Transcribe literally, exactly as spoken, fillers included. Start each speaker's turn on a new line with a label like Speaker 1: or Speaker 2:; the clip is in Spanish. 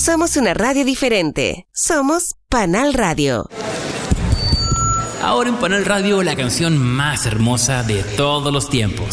Speaker 1: Somos una radio diferente. Somos Panal Radio.
Speaker 2: Ahora en Panal Radio, la canción más hermosa de todos los tiempos.